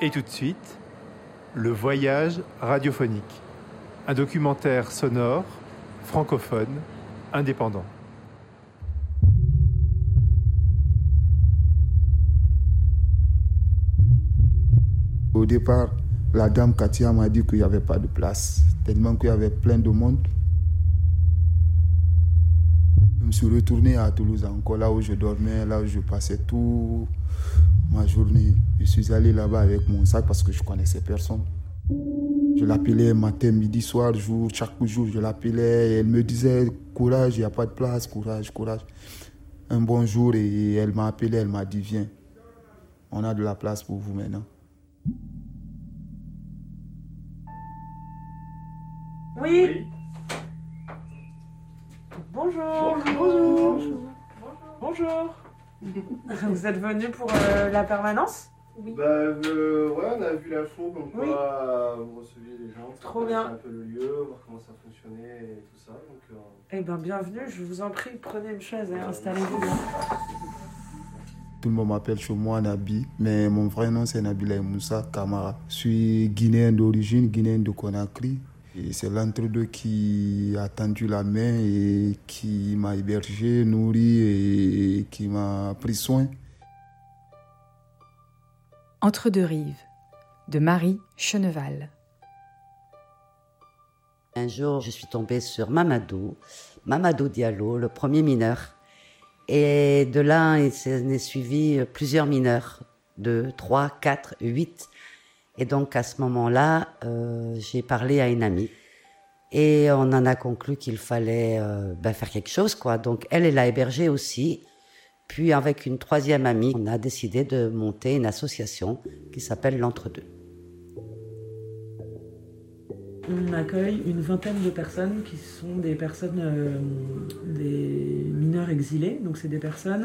Et tout de suite, le voyage radiophonique. Un documentaire sonore, francophone, indépendant. Au départ, la dame Katia m'a dit qu'il n'y avait pas de place, tellement qu'il y avait plein de monde. Je me suis retourné à Toulouse, encore là où je dormais, là où je passais toute ma journée. Je suis allé là-bas avec mon sac parce que je connaissais personne. Je l'appelais matin, midi, soir, jour, chaque jour je l'appelais. Elle me disait courage, il n'y a pas de place, courage, courage. Un bon jour, et elle m'a appelé, elle m'a dit viens, on a de la place pour vous maintenant. Oui. Bonjour. Bonjour. Bonjour. Vous êtes venu pour la permanence ? Oui. Ouais, on a vu l'info comme quoi vous receviez les gens. Trop bien. Un peu le lieu, voir comment ça fonctionnait et tout ça. Donc, Eh bien, bienvenue, je vous en prie, prenez une chaise et installez-vous bien. Tout le monde m'appelle chez moi Nabi, mais mon vrai nom c'est Nabila Moussa Kamara. Je suis guinéen d'origine, guinéen de Conakry. Et c'est l'entre-deux qui a tendu la main et qui m'a hébergé, nourri et qui m'a pris soin. Entre deux rives, de Marie Cheneval. Un jour, je suis tombée sur Mamadou Diallo, le premier mineur. Et de là, il s'en est suivi plusieurs mineurs, 2, 3, 4, 8. Et donc, à ce moment-là, j'ai parlé à une amie. Et on en a conclu qu'il fallait faire quelque chose, quoi. Donc, elle l'a hébergé aussi. Puis, avec une troisième amie, on a décidé de monter une association qui s'appelle l'Entre-deux. On accueille une vingtaine de personnes qui sont des personnes, des mineurs exilés. Donc, c'est des personnes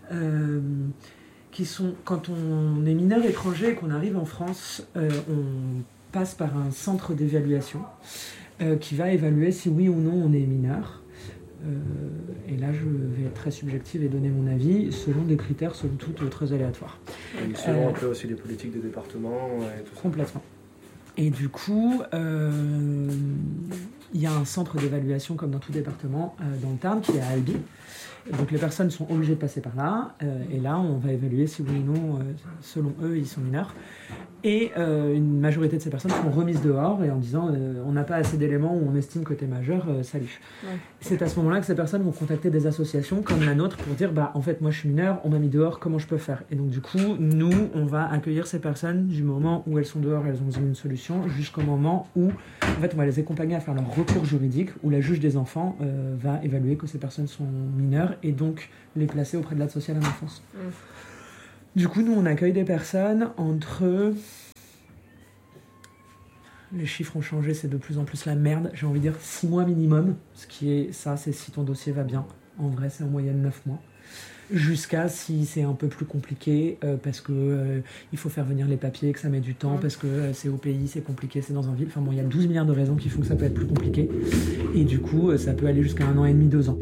qui sont, quand on est mineur étranger et qu'on arrive en France, on passe par un centre d'évaluation qui va évaluer si oui ou non on est mineur. Et là, je vais être très subjective et donner mon avis selon des critères, somme toute, très aléatoires. et selon un peu aussi les politiques de département et tout ça. Complètement. Et du coup, il y a un centre d'évaluation, comme dans tout département, dans le Tarn, qui est à Albi. Donc les personnes sont obligées de passer par là. Et là, on va évaluer si oui ou non, selon eux, ils sont mineurs. Et une majorité de ces personnes sont remises dehors et en disant on n'a pas assez d'éléments où on estime que tu es majeur, salut. Ouais. C'est à ce moment-là que ces personnes vont contacter des associations comme la nôtre pour dire en fait, moi je suis mineur, on m'a mis dehors, comment je peux faire ? Et donc du coup, nous, on va accueillir ces personnes du moment où elles sont dehors, elles ont une solution, jusqu'au moment où en fait, on va les accompagner à faire leur recours juridique où la juge des enfants va évaluer que ces personnes sont mineures et donc les placer auprès de l'aide sociale à l'enfance. Du coup, nous, on accueille des personnes entre... Les chiffres ont changé, c'est de plus en plus la merde. J'ai envie de dire 6 mois minimum. Ce qui est ça, c'est si ton dossier va bien. En vrai, c'est en moyenne 9 mois. Jusqu'à si c'est un peu plus compliqué, parce que il faut faire venir les papiers, que ça met du temps, parce que c'est au pays, c'est compliqué, c'est dans un ville. Enfin bon, il y a 12 milliards de raisons qui font que ça peut être plus compliqué. Et du coup, ça peut aller jusqu'à 1 an et demi, 2 ans.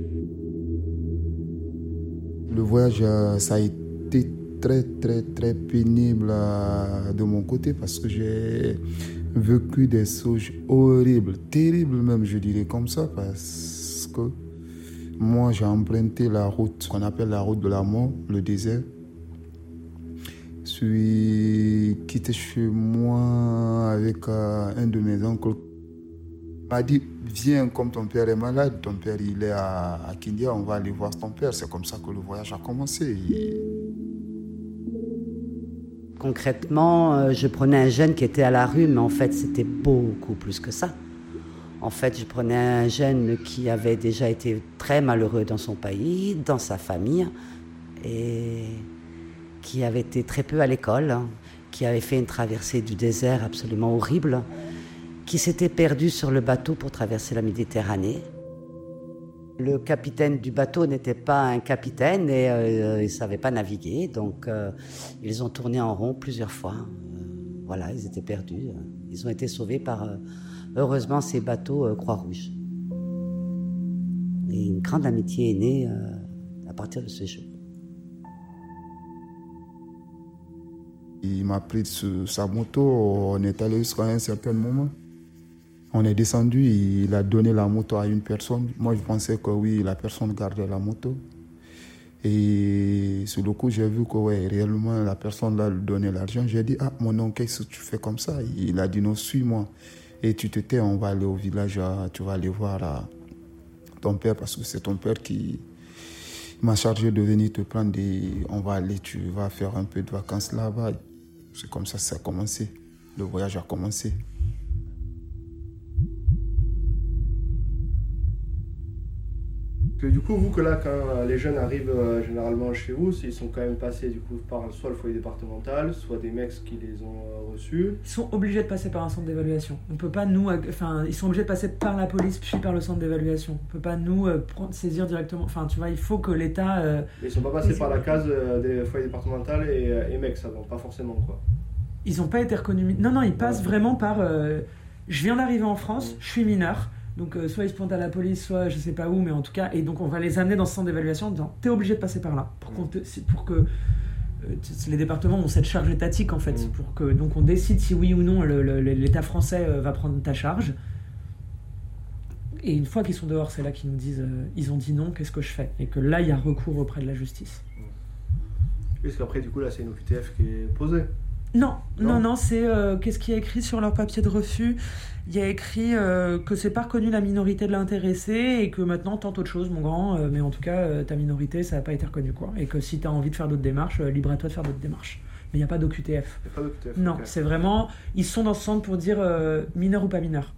Le voyage, ça a été très, très, très pénible de mon côté parce que j'ai vécu des choses horribles, terribles même, je dirais comme ça, parce que moi, j'ai emprunté la route qu'on appelle la route de la mort, le désert. Je suis quitté chez moi avec un de mes oncles. Il m'a dit, viens, comme ton père est malade, ton père il est à Kindia, on va aller voir ton père. C'est comme ça que le voyage a commencé. Concrètement, je prenais un jeune qui était à la rue, mais en fait, c'était beaucoup plus que ça. En fait, je prenais un jeune qui avait déjà été très malheureux dans son pays, dans sa famille, et qui avait été très peu à l'école, qui avait fait une traversée du désert absolument horrible, qui s'était perdu sur le bateau pour traverser la Méditerranée. Le capitaine du bateau n'était pas un capitaine et il ne savait pas naviguer, donc ils ont tourné en rond plusieurs fois. Voilà, ils étaient perdus. Ils ont été sauvés par, heureusement, ces bateaux Croix-Rouge. Et une grande amitié est née à partir de ce jour. Il m'a pris sa moto, on est allé jusqu'à un certain moment. On est descendu, il a donné la moto à une personne. Moi, je pensais que oui, la personne gardait la moto. Et sur le coup, j'ai vu que ouais, réellement, la personne là lui donnait l'argent. J'ai dit, ah, mon oncle, qu'est-ce que tu fais comme ça? Il a dit, non, suis-moi. Et tu te tais, on va aller au village, tu vas aller voir ton père, parce que c'est ton père qui m'a chargé de venir te prendre. On va aller, tu vas faire un peu de vacances là-bas. C'est comme ça que ça a commencé. Le voyage a commencé. Que du coup, vous, que là, quand les jeunes arrivent généralement chez vous, ils sont quand même passés du coup par soit le foyer départemental, soit des mecs qui les ont reçus. Ils sont obligés de passer par un centre d'évaluation. On peut pas nous, enfin, ils sont obligés de passer par la police puis par le centre d'évaluation. On peut pas nous saisir directement. Enfin, tu vois, il faut que l'État. Mais ils sont pas passés par la case des foyers départementaux et mecs, ça va pas forcément quoi. Ils ont pas été reconnus. Non, ils passent vraiment par. Je viens d'arriver en France, je suis mineur. Donc soit ils se pointent à la police, soit je sais pas où, mais en tout cas, et donc on va les amener dans ce centre d'évaluation en disant t'es obligé de passer par là pour que les départements ont cette charge étatique en fait, pour que donc on décide si oui ou non l'État français va prendre ta charge. Et une fois qu'ils sont dehors, c'est là qu'ils nous disent ils ont dit non, qu'est-ce que je fais? Et que là il y a recours auprès de la justice. Parce qu'après du coup là c'est une OQTF qui est posée. Non, c'est qu'est-ce qui est écrit sur leur papier de refus? Il y a écrit que c'est pas reconnu la minorité de l'intéressé et que maintenant tente autre chose, mon grand, mais en tout cas ta minorité ça n'a pas été reconnu quoi. Et que si tu as envie de faire d'autres démarches, libre à toi de faire d'autres démarches. Mais il n'y a pas d'OQTF. Il n'y a pas d'OQTF. Non, okay. C'est vraiment, ils sont dans ce centre pour dire mineur ou pas mineur.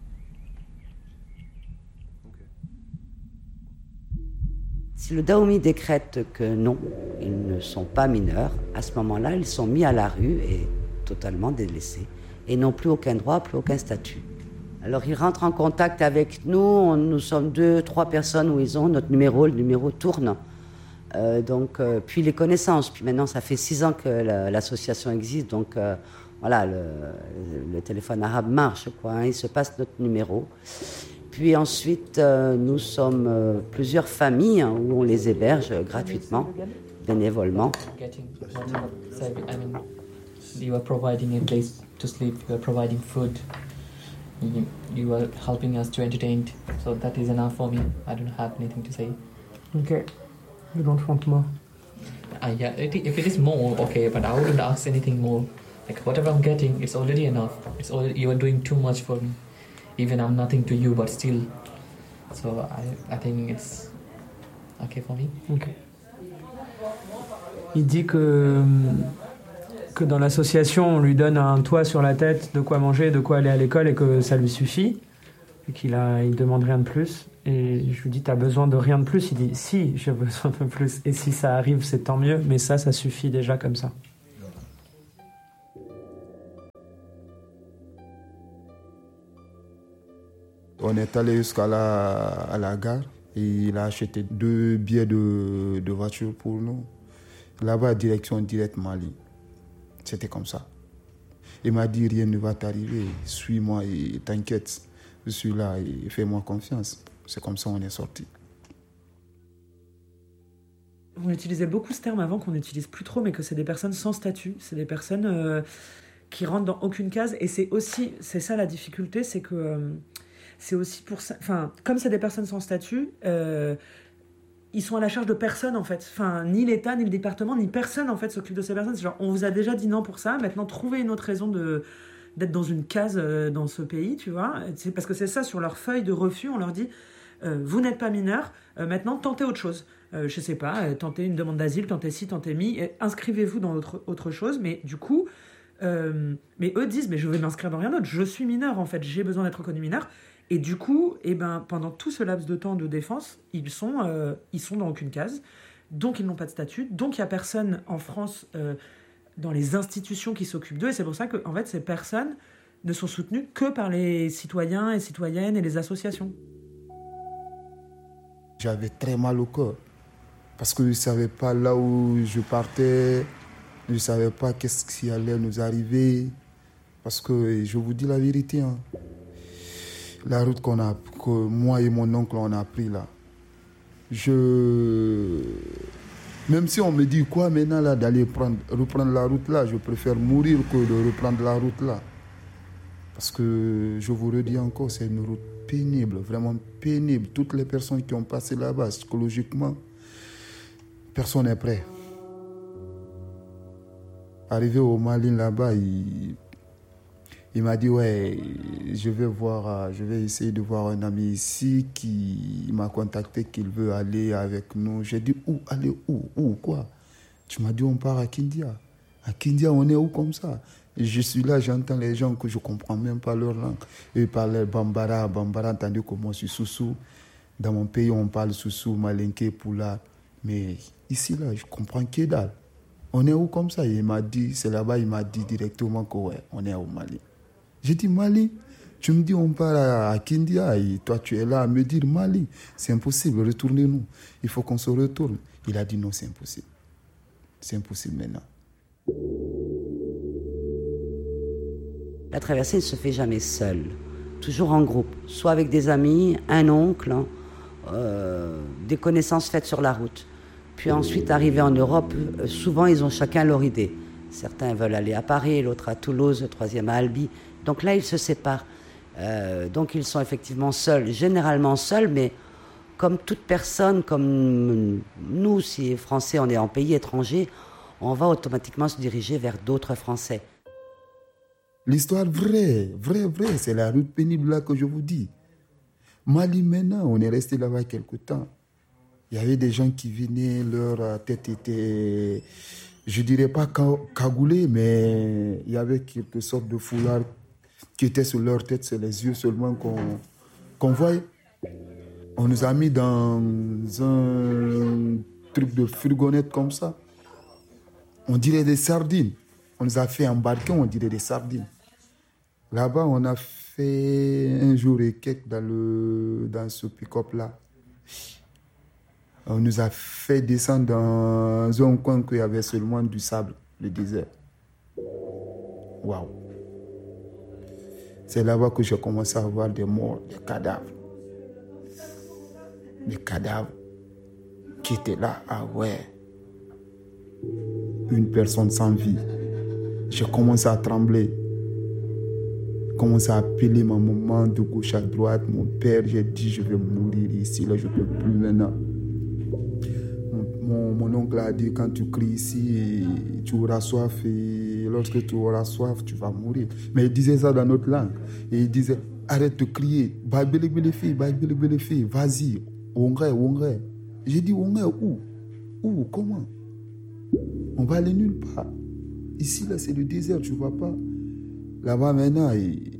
Okay. Si le Dahomey décrète que non, ils ne sont pas mineurs, à ce moment-là, ils sont mis à la rue et totalement délaissés et n'ont plus aucun droit, plus aucun statut. Alors ils rentrent en contact avec nous, nous sommes 2-3 personnes où ils ont notre numéro, le numéro tourne. Puis les connaissances, puis maintenant ça fait 6 ans que l'association existe, donc voilà, le téléphone arabe marche, quoi, hein, il se passe notre numéro. Puis ensuite, nous sommes plusieurs familles hein, où on les héberge gratuitement, bénévolement. You are providing a place to sleep, you are providing food, you are helping us to entertain, so that is enough for me. I don't have anything to say. Okay, you don't want more? Yeah, if it is more, okay, but I wouldn't ask anything more. Like whatever I'm getting, it's already enough. You are doing too much for me. Even I'm nothing to you, but still. So I think it's okay for me. Okay. Il dit que dans l'association, on lui donne un toit sur la tête, de quoi manger, de quoi aller à l'école et que ça lui suffit. Et qu'il demande rien de plus. Et je lui dis, t'as besoin de rien de plus? Il dit, si, j'ai besoin de plus. Et si ça arrive, c'est tant mieux. Mais ça suffit déjà comme ça. On est allé jusqu'à la gare et il a acheté 2 billets de voiture pour nous. Là-bas, direction direct Mali. C'était comme ça. Il m'a dit, rien ne va t'arriver, suis-moi et t'inquiète. Je suis là et fais-moi confiance. C'est comme ça qu'on est sorti. On utilisait beaucoup ce terme avant qu'on n'utilise plus trop, mais que c'est des personnes sans statut. C'est des personnes qui rentrent dans aucune case. Et c'est ça la difficulté, c'est que c'est aussi pour ça. Enfin, comme c'est des personnes sans statut, ils sont à la charge de personne en fait. Enfin, ni l'État, ni le département, ni personne en fait s'occupe de ces personnes. C'est genre, on vous a déjà dit non pour ça. Maintenant, trouvez une autre raison d'être dans une case dans ce pays, tu vois. C'est parce que c'est ça, sur leur feuille de refus, on leur dit vous n'êtes pas mineur, maintenant tentez autre chose. Je sais pas, tentez une demande d'asile, tentez ci, tentez mi, inscrivez-vous dans autre chose. Mais du coup, mais eux disent mais je vais m'inscrire dans rien d'autre. Je suis mineur en fait, j'ai besoin d'être reconnu mineur. Et du coup, pendant tout ce laps de temps de défense, ils sont dans aucune case, donc ils n'ont pas de statut, donc il n'y a personne en France dans les institutions qui s'occupent d'eux, et c'est pour ça que en fait, ces personnes ne sont soutenues que par les citoyens et citoyennes et les associations. J'avais très mal au corps, parce que je ne savais pas là où je partais, je ne savais pas qu'est-ce qui allait nous arriver, parce que je vous dis la vérité, hein. La route que moi et mon oncle on a pris là, je Même si on me dit quoi maintenant là, d'aller reprendre la route là, je préfère mourir que de reprendre la route là. Parce que je vous redis encore, c'est une route pénible, vraiment pénible. Toutes les personnes qui ont passé là-bas, psychologiquement, personne n'est prêt. Arrivé au Mali là-bas, il m'a dit ouais, je vais essayer de voir un ami ici qui m'a contacté qu'il veut aller avec nous. J'ai dit où aller où quoi? Tu m'as dit on part à Kindia. À Kindia on est où comme ça? Je suis là, j'entends les gens que je comprends même pas leur langue. Ils parlaient Bambara, tandis que moi je suis Soussou. Dans mon pays on parle Soussou, Malinké, Poula. Mais ici là je comprends que dalle. On est où comme ça? Il m'a dit, c'est là-bas, il m'a dit directement que ouais, on est au Mali. J'ai dit Mali, tu me dis on part à Kindia et toi tu es là à me dire Mali. C'est impossible, retournez-nous. Il faut qu'on se retourne. Il a dit non, c'est impossible. C'est impossible maintenant. La traversée ne se fait jamais seule, toujours en groupe, soit avec des amis, un oncle, des connaissances faites sur la route. Puis ensuite, arrivés en Europe, souvent ils ont chacun leur idée. Certains veulent aller à Paris, l'autre à Toulouse, le troisième à Albi. Donc là, ils se séparent. Donc ils sont effectivement seuls, généralement seuls, mais comme toute personne, comme nous, si Français, on est en pays étranger, on va automatiquement se diriger vers d'autres Français. L'histoire vraie, c'est la route pénible là que je vous dis. Mali maintenant, on est resté là-bas quelque temps. Il y avait des gens qui venaient, leur tête était, je dirais pas cagoulée, mais il y avait quelque sorte de foulard qui était sur leur tête, c'est les yeux seulement qu'on voyait. On nous a mis dans un truc de fourgonnette comme ça. On dirait des sardines. On nous a fait embarquer, on dirait des sardines. Là-bas, on a fait un jour et quelques dans ce pick-up là. On nous a fait descendre dans un coin où il y avait seulement du sable, le désert. Waouh! C'est là-bas que j'ai commencé à voir des morts, des cadavres. Des cadavres qui étaient là. Ah ouais! Une personne sans vie. J'ai commencé à trembler. J'ai commencé à appeler ma maman de gauche à droite, mon père. J'ai dit, je vais mourir ici, là, je ne peux plus maintenant. Mon oncle a dit, quand tu cries ici, tu auras soif et lorsque tu auras soif, tu vas mourir. Mais il disait ça dans notre langue. Et il disait, arrête de crier, fille, vas-y, Ongre. J'ai dit, Ongre, où, comment? On va aller nulle part. Ici, là, c'est le désert, tu ne vois pas. Là-bas, maintenant,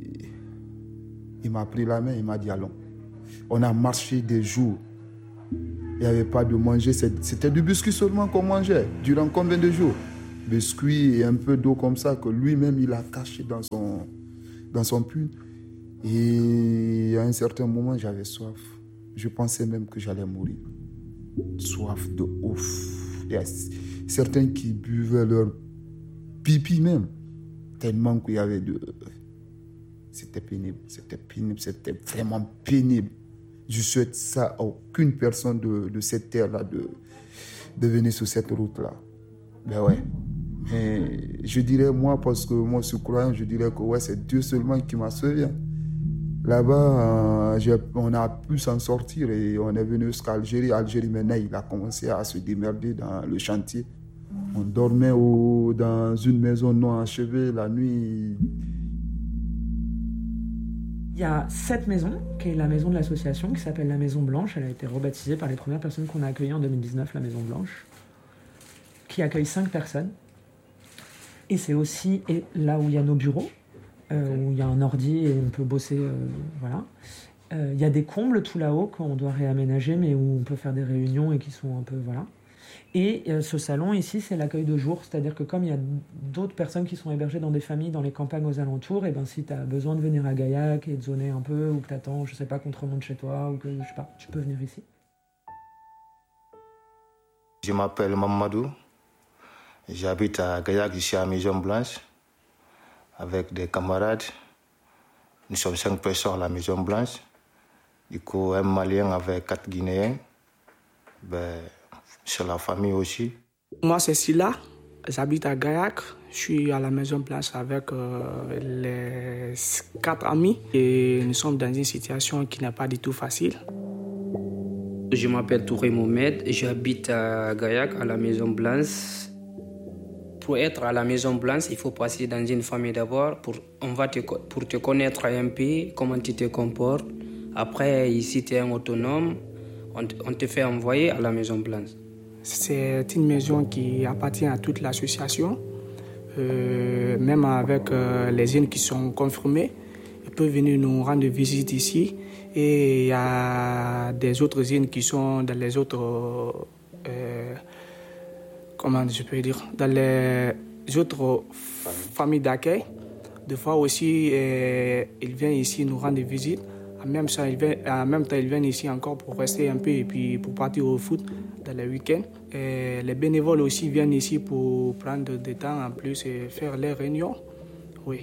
il m'a pris la main, il m'a dit, allons. On a marché des jours. Il n'y avait pas de manger. C'était du biscuit seulement qu'on mangeait. Durant combien de jours? Biscuit et un peu d'eau comme ça que lui-même, il a caché dans son pull. Et à un certain moment, j'avais soif. Je pensais même que j'allais mourir. Soif de ouf. Il y a certains qui buvaient leur pipi même. Tellement qu'il y avait de... C'était pénible. C'était vraiment pénible. Je souhaite ça à aucune personne de cette terre-là de venir sur cette route-là. Ben ouais. Mais je dirais, moi, parce que moi, je suis croyant, je dirais que ouais, c'est Dieu seulement qui m'a sauvé. Là-bas, on a pu s'en sortir et on est venu jusqu'à Algérie. Algérie, maintenant, il a commencé à se démerder dans le chantier. On dormait dans une maison non achevée la nuit. Il y a cette maison, qui est la maison de l'association, qui s'appelle la Maison Blanche. Elle a été rebaptisée par les premières personnes qu'on a accueillies en 2019, la Maison Blanche, qui accueille 5 personnes. Et c'est aussi là où il y a nos bureaux, où il y a un ordi et on peut bosser, voilà. Il y a des combles tout là-haut qu'on doit réaménager, mais où on peut faire des réunions et qui sont un peu, voilà. Et ce salon ici, c'est l'accueil de jour, c'est-à-dire que comme il y a d'autres personnes qui sont hébergées dans des familles dans les campagnes aux alentours, et ben si tu as besoin de venir à Gaillac et de zoner un peu, ou que tu attends, je sais pas, qu'on te remonte chez toi, ou que, je sais pas, tu peux venir ici. Je m'appelle Mamadou, j'habite à Gaillac, je suis à Maison Blanche, avec des camarades. Nous sommes 5 personnes à la Maison Blanche, du coup un Malien avec 4 Guinéens. Ben, c'est la famille aussi. Moi, c'est Silla. J'habite à Gaillac. Je suis à la Maison Blanche avec les 4 amis. Et nous sommes dans une situation qui n'est pas du tout facile. Je m'appelle Touré Mohamed. J'habite à Gaillac, à la Maison Blanche. Pour être à la Maison Blanche, il faut passer dans une famille d'abord pour te connaître un peu, comment tu te comportes. Après, ici, tu es un autonome. On te fait envoyer à la Maison Blanche. C'est une maison qui appartient à toute l'association. Même avec les jeunes qui sont confirmés, ils peuvent venir nous rendre visite ici. Et il y a des autres jeunes qui sont dans les autres... comment je peux dire, dans les autres familles d'accueil. Des fois aussi, ils viennent ici nous rendre visite. En même temps, ils viennent ici encore pour rester un peu et puis pour partir au foot dans les week-ends. Et les bénévoles aussi viennent ici pour prendre du temps en plus et faire les réunions. Oui.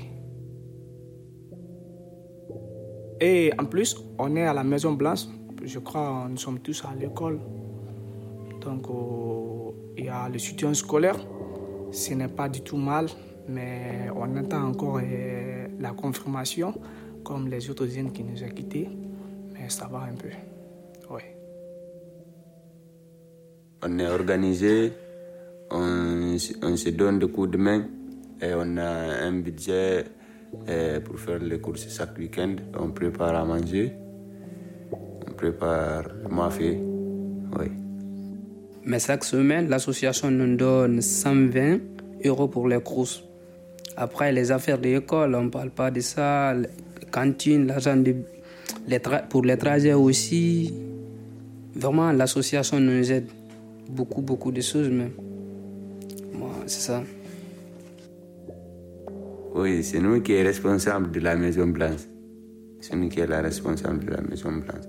Et en plus, on est à la Maison Blanche. Je crois nous sommes tous à l'école. Donc, il y a le soutien scolaire. Ce n'est pas du tout mal, mais on attend encore la confirmation, comme les autres jeunes qui nous ont quittés. Mais ça va un peu. Oui. On est organisé, on se donne des coups de main et on a un budget pour faire les courses chaque week-end. On prépare à manger, on prépare le mafé. Oui. Mais chaque semaine, l'association nous donne 120 € pour les courses. Après, les affaires de l'école, on ne parle pas de ça. La cantine, l'argent pour les trajets aussi. Vraiment, l'association nous aide. Beaucoup de choses même. Moi, c'est ça. Oui, c'est nous qui sommes responsables de la Maison Blanche. C'est nous qui sommes la responsable de la Maison Blanche.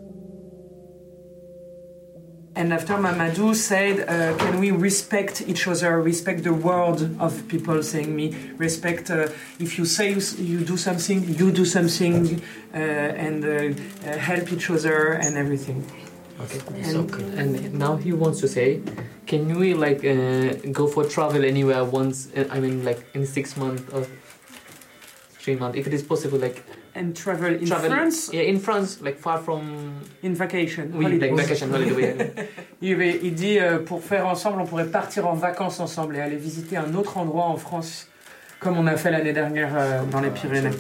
And after Mamadou said, can we respect each other, respect the word of people saying me, respect if you say you do something, you do something, and help each other and everything. Okay, so good. And now he wants to say, can we go for travel anywhere once, I mean like in 6 months or 3 months, if it is possible, like... And travel in France? Yeah, in France, like far from... In vacation. Oui, like vacation holiday. Il dit, pour faire ensemble, on pourrait partir en vacances ensemble et aller visiter un autre endroit en France, comme on a fait l'année dernière dans les Pyrénées.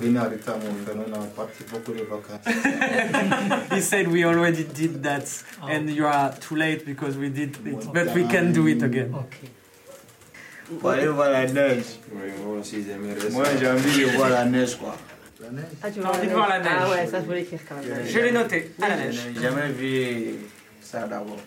He said we already did that, and you are too late because we did it, but we can do it again. Okay. Pour aller voir la neige. Oui, moi aussi j'aimerais ça. Moi j'ai envie de voir la neige quoi. La neige. Ah, tu as envie de voir la neige? Ah ouais, ça je voulais écrire quand même. Je l'ai noté, à la neige. Je n'ai jamais vu ça d'abord.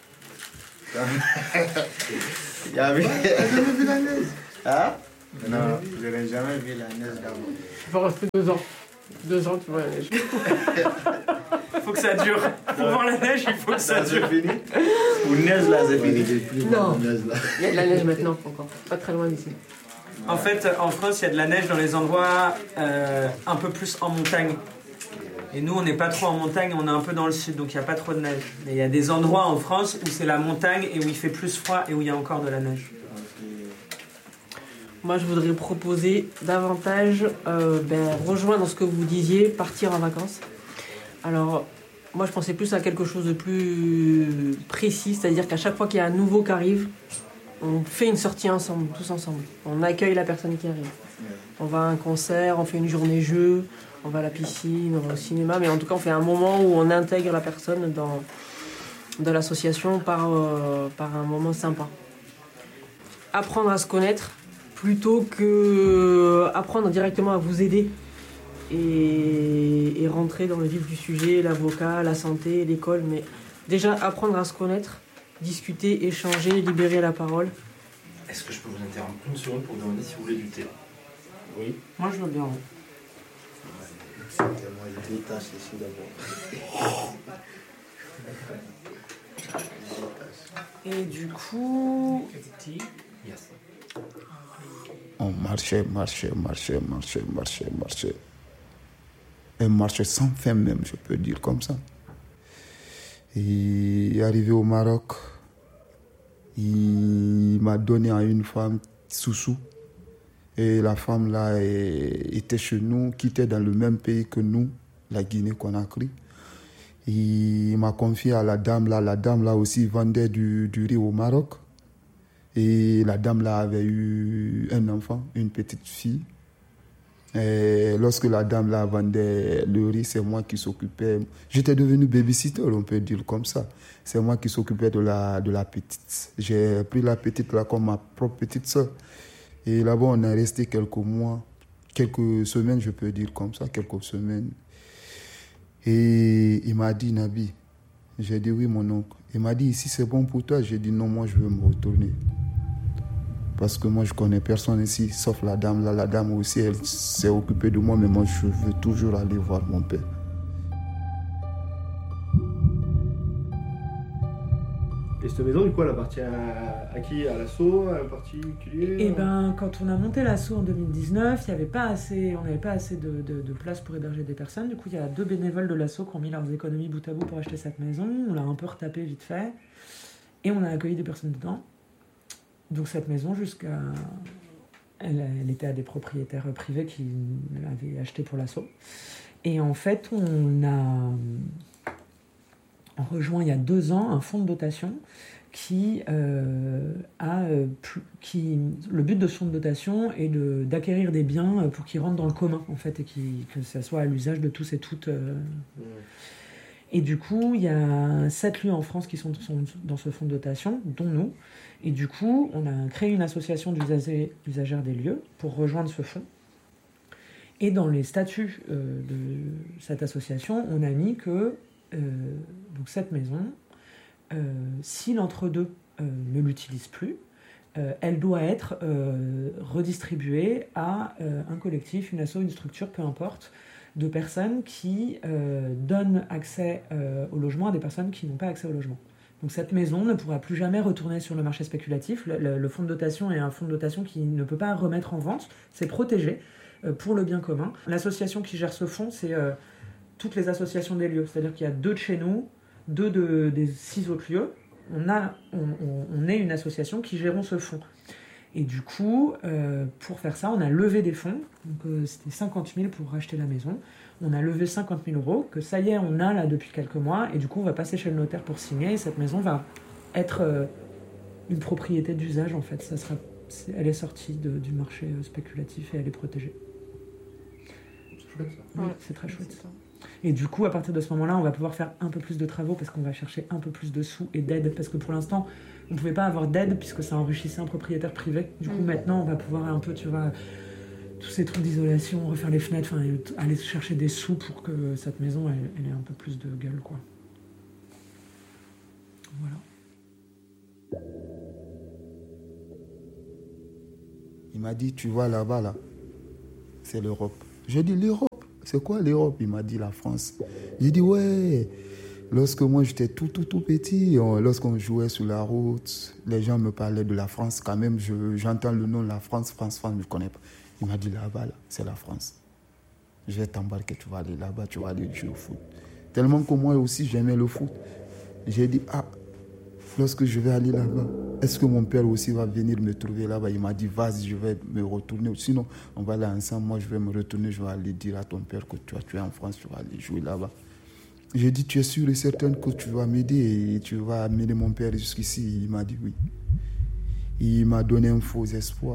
J'ai jamais vu la neige. Hein? Non, je n'ai jamais vu la neige d'abord. Il faut rester 2 ans. 2 ans, tu vois la neige. Il faut que ça dure. Pour voir la neige, il faut que ça dure. C'est fini? Ou neige là, c'est fini? Non, il y a de la neige maintenant encore. Pas très loin d'ici. En fait, en France, il y a de la neige dans les endroits un peu plus en montagne. Et nous, on n'est pas trop en montagne, on est un peu dans le sud, donc il n'y a pas trop de neige. Mais il y a des endroits en France où c'est la montagne et où il fait plus froid et où il y a encore de la neige. Moi, je voudrais proposer davantage rejoindre ce que vous disiez, partir en vacances. Alors, moi, je pensais plus à quelque chose de plus précis, c'est-à-dire qu'à chaque fois qu'il y a un nouveau qui arrive, on fait une sortie ensemble, tous ensemble. On accueille la personne qui arrive. On va à un concert, on fait une journée jeu, on va à la piscine, on va au cinéma, mais en tout cas, on fait un moment où on intègre la personne dans l'association par un moment sympa. Apprendre à se connaître plutôt que apprendre directement à vous aider et rentrer dans le vif du sujet, l'avocat, la santé, l'école, mais déjà apprendre à se connaître, discuter, échanger, libérer la parole. Est-ce que je peux vous interrompre une seconde pour demander si vous voulez du thé? Oui. Moi, je veux bien. Moi, je détache ici d'abord. Et du coup... On marchait. Un marché sans fin même, je peux dire comme ça. Et arrivé au Maroc, Il m'a donné à une femme, Soussou. Et la femme là était chez nous, qui était dans le même pays que nous, la Guinée-Conakry. Il m'a confié à la dame là. La dame là aussi vendait du riz au Maroc. Et la dame là avait eu un enfant, une petite fille. Et lorsque la dame là vendait le riz, c'est moi qui s'occupais. J'étais devenu babysitter, on peut dire comme ça. C'est moi qui s'occupais de la petite. J'ai pris la petite là comme ma propre petite soeur. Et là-bas, on est resté quelques mois, quelques semaines, je peux dire comme ça, quelques semaines. Et il m'a dit, Nabi, j'ai dit oui, mon oncle. Il m'a dit, ici c'est bon pour toi. J'ai dit non, moi je veux me retourner. Parce que moi je connais personne ici, sauf la dame. Là, la dame aussi, elle s'est occupée de moi, mais moi je veux toujours aller voir mon père. Et cette maison, du coup, elle appartient à qui? À l'assaut, à un particulier? Eh ben, quand on a monté l'assaut en 2019, on n'avait pas assez de place pour héberger des personnes. Du coup, il y a 2 bénévoles de l'assaut qui ont mis leurs économies bout à bout pour acheter cette maison. On l'a un peu retapée vite fait. Et on a accueilli des personnes dedans. Donc cette maison, elle était à des propriétaires privés qui l'avaient achetée pour l'assaut. Et en fait, on a rejoint il y a 2 ans un fonds de dotation le but de ce fonds de dotation est d'acquérir des biens pour qu'ils rentrent dans le commun, en fait, et que ça soit à l'usage de tous et toutes. Et du coup, il y a 7 lieux en France qui sont dans ce fonds de dotation, dont nous. Et du coup, on a créé une association d'usagères des lieux pour rejoindre ce fonds. Et dans les statuts de cette association, on a mis que donc cette maison, si l'entre-deux ne l'utilise plus, elle doit être redistribuée à un collectif, une asso, une structure, peu importe, de personnes qui donnent accès au logement à des personnes qui n'ont pas accès au logement. Donc cette maison ne pourra plus jamais retourner sur le marché spéculatif. Le fonds de dotation est un fonds de dotation qui ne peut pas remettre en vente, c'est protégé pour le bien commun. L'association qui gère ce fonds, c'est toutes les associations des lieux, c'est-à-dire qu'il y a 2 de chez nous, 2 des 6 autres lieux. On est une association qui gérons ce fonds. Et du coup, pour faire ça, on a levé des fonds. Donc, c'était 50 000 pour racheter la maison. On a levé 50 000 euros, que ça y est, on a là depuis quelques mois. Et du coup, on va passer chez le notaire pour signer. Et cette maison va être une propriété d'usage, en fait. Elle est sortie du marché spéculatif et elle est protégée. C'est chouette, ça. Oui, c'est très chouette. Et du coup, à partir de ce moment-là, on va pouvoir faire un peu plus de travaux parce qu'on va chercher un peu plus de sous et d'aide. Parce que pour l'instant, on ne pouvait pas avoir d'aide puisque ça enrichissait un propriétaire privé. Du coup, maintenant, on va pouvoir un peu, tu vois, tous ces trucs d'isolation, refaire les fenêtres, aller chercher des sous pour que cette maison, elle ait un peu plus de gueule, quoi. Voilà. Il m'a dit, tu vois là-bas, là, c'est l'Europe. J'ai dit, l'Europe? C'est quoi l'Europe? Il m'a dit la France. J'ai dit ouais. Lorsque moi j'étais tout petit, lorsqu'on jouait sur la route, les gens me parlaient de la France. Quand même, j'entends le nom la France, je ne connais pas. Il m'a dit là-bas, là, c'est la France. Je vais t'embarquer, tu vas aller là-bas, tu vas aller jouer au foot. Tellement que moi aussi j'aimais le foot. J'ai dit lorsque je vais aller là-bas, est-ce que mon père aussi va venir me trouver là-bas? Il m'a dit, vas-y, je vais me retourner. Sinon, on va aller ensemble. Moi, je vais me retourner. Je vais aller dire à ton père que tu es en France, tu vas aller jouer là-bas. J'ai dit, tu es sûr et certain que tu vas m'aider et tu vas amener mon père jusqu'ici? Il m'a dit oui. Il m'a donné un faux espoir.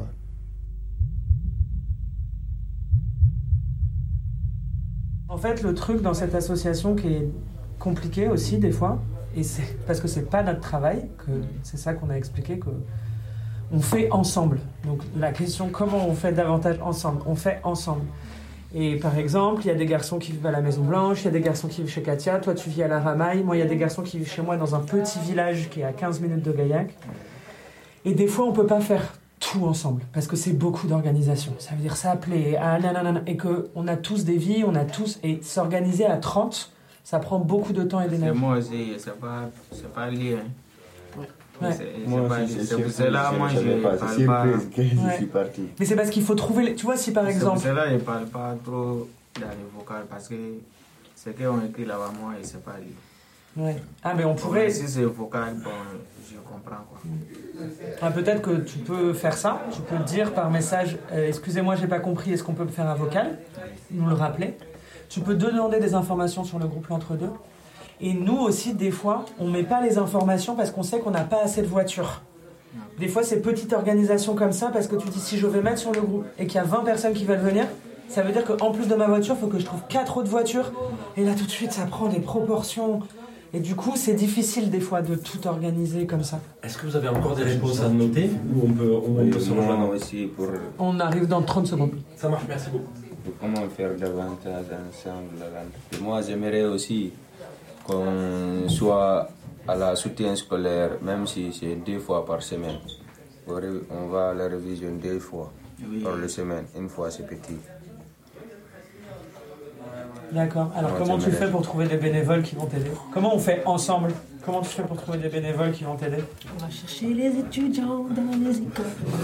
En fait, le truc dans cette association qui est compliqué aussi des fois, et c'est parce que c'est pas notre travail, que c'est ça qu'on a expliqué, que on fait ensemble. Donc la question, comment on fait davantage ensemble? On fait ensemble. Et par exemple, il y a des garçons qui vivent à la Maison Blanche, il y a des garçons qui vivent chez Katia, toi tu vis à la Ramaille, moi il y a des garçons qui vivent chez moi dans un petit village qui est à 15 minutes de Gaillac. Et des fois on peut pas faire tout ensemble, parce que c'est beaucoup d'organisation. Ça veut dire s'appeler, et qu'on a tous des vies, et s'organiser à 30, ça prend beaucoup de temps et d'énergie. C'est moi aussi, c'est pas lié. Hein. Ouais. C'est pour cela, moi, je parle pas. Je suis parti. Mais c'est parce qu'il faut trouver... Tu vois, si par exemple... C'est pour cela que je parle pas trop dans les vocales, parce que ce qu'on écrit là-bas, moi, c'est pas lié. Ouais. Ah, mais on pourrait... Si c'est vocal, bon, je comprends, quoi. Peut-être que tu peux faire ça, tu peux dire par message excusez-moi, j'ai pas compris, est-ce qu'on peut me faire un vocal, nous le rappeler. Tu peux demander des informations sur le groupe l'entre-deux. Et nous aussi, des fois, on met pas les informations parce qu'on sait qu'on n'a pas assez de voitures. Des fois, c'est petite organisation comme ça parce que tu dis si je vais mettre sur le groupe et qu'il y a 20 personnes qui veulent venir, ça veut dire qu'en plus de ma voiture, il faut que je trouve 4 autres voitures. Et là, tout de suite, ça prend des proportions. Et du coup, c'est difficile des fois de tout organiser comme ça. Est-ce que vous avez encore des réponses à noter ou on peut se rejoindre aussi pour... On arrive dans 30 secondes. Ça marche, merci beaucoup. Comment faire davantage ensemble. Et moi, j'aimerais aussi qu'on soit à la soutien scolaire, même si c'est 2 fois par semaine. On va à la révision 2 fois par la semaine. 1 fois, c'est petit. D'accord. Alors comment tu fais pour trouver des bénévoles qui vont t'aider? Comment on fait ensemble? Comment tu fais pour trouver des bénévoles qui vont t'aider? On va chercher les étudiants dans les écoles.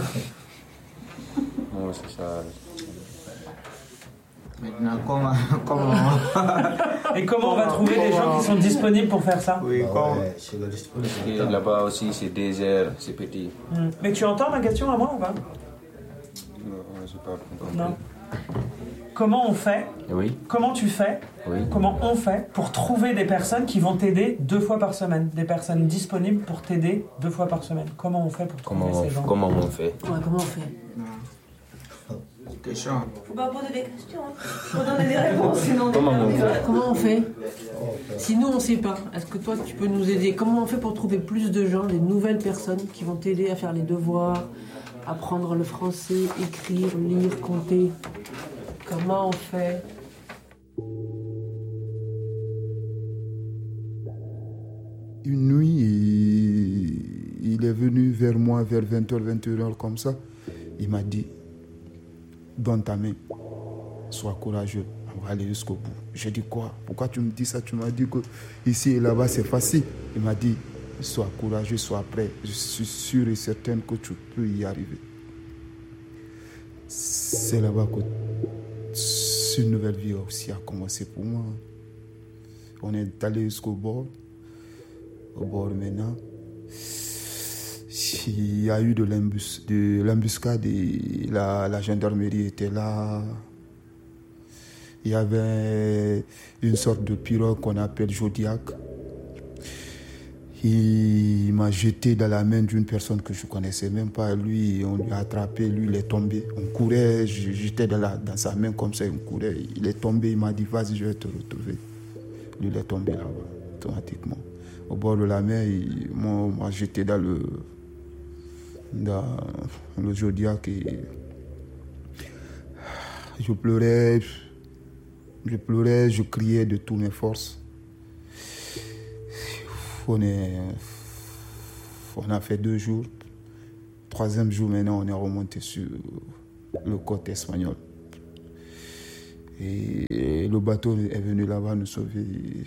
Non, c'est ça. Maintenant, comment... Et comment on va trouver des gens qui sont disponibles pour faire ça? Oui, là-bas aussi, c'est désert, c'est petit. Mais tu entends ma question à moi ou pas? Non, je sais pas. Non. Comment on fait? Oui. Comment tu fais? Oui. Comment on fait pour trouver des personnes qui vont t'aider 2 fois par semaine? Des personnes disponibles pour t'aider 2 fois par semaine. Comment on fait pour trouver ces gens? Comment on fait? Ouais, comment on fait? Question. Faut pas poser des questions. Faut donner des réponses, sinon Comment on fait? Si nous on sait pas, est-ce que toi tu peux nous aider? Comment on fait pour trouver plus de gens, des nouvelles personnes qui vont t'aider à faire les devoirs, apprendre le français, écrire, lire, compter? Comment on fait? Une nuit, il est venu vers moi vers 20h, 21h comme ça. Il m'a dit, donne ta main, sois courageux, on va aller jusqu'au bout. J'ai dit quoi? Pourquoi tu me dis ça? Tu m'as dit que ici et là-bas c'est facile. Il m'a dit, sois courageux, sois prêt. Je suis sûr et certain que tu peux y arriver. C'est là-bas que une nouvelle vie aussi a commencé pour moi. On est allé jusqu'au bord. Au bord maintenant, il y a eu de l'embuscade et la gendarmerie était là. Il y avait une sorte de pirogue qu'on appelle Zodiac. Il m'a jeté dans la main d'une personne que je ne connaissais même pas. Lui, on lui a attrapé, lui, il est tombé. On courait, j'étais dans sa main comme ça, on courait. Il est tombé, il m'a dit, vas-y, je vais te retrouver. Lui, il est tombé là-bas, automatiquement. Au bord de la mer, on m'a jeté dans le Zodiac et je pleurais, je criais de toutes mes forces. On a fait 2 jours. 3e jour, maintenant, on est remonté sur le côté espagnol. Et le bateau est venu là-bas nous sauver.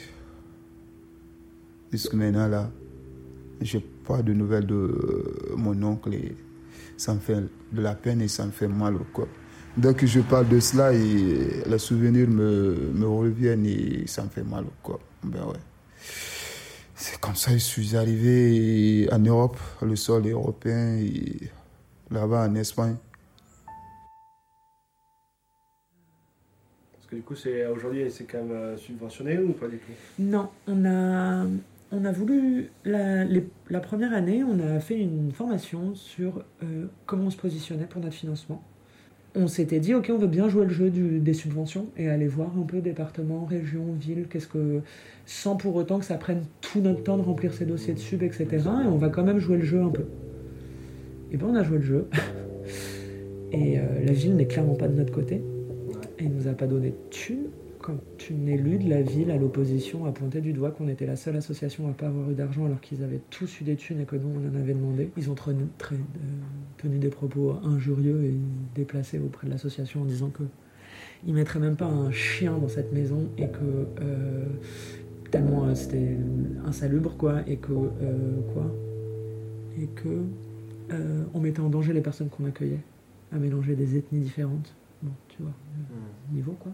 Jusque maintenant, là, je n'ai pas de nouvelles de mon oncle. Et ça me fait de la peine et ça me fait mal au corps. Dès que je parle de cela, et les souvenirs me reviennent et ça me fait mal au corps. Ben ouais. C'est comme ça que je suis arrivé en Europe, le sol européen, et là-bas en Espagne. Parce que du coup, aujourd'hui, c'est quand même subventionné ou pas du tout? Non, on a voulu, la première année, on a fait une formation sur comment on se positionnait pour notre financement. On s'était dit, ok, on veut bien jouer le jeu des subventions et aller voir un peu département, région, ville, sans pour autant que ça prenne tout notre temps de remplir ces dossiers de sub, etc. Et on va quand même jouer le jeu un peu. Et ben on a joué le jeu. Et la ville n'est clairement pas de notre côté. Et il nous a pas donné de thunes. Quand une élue de la ville à l'opposition a pointé du doigt qu'on était la seule association à pas avoir eu d'argent alors qu'ils avaient tous eu des thunes et que nous on en avait demandé. Ils ont tenu des propos injurieux et déplacés auprès de l'association en disant que ils mettraient même pas un chien dans cette maison et que tellement c'était insalubre quoi et que on mettait en danger les personnes qu'on accueillait à mélanger des ethnies différentes. Bon, tu vois, niveau quoi.